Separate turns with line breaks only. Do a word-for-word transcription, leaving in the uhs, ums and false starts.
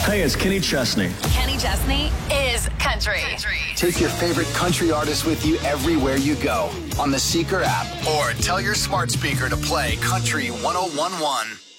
Hey, it's Kenny Chesney.
Kenny Chesney is country. country.
Take your favorite country artists with you everywhere you go on the Seeker app or tell your smart speaker to play Country one oh one one.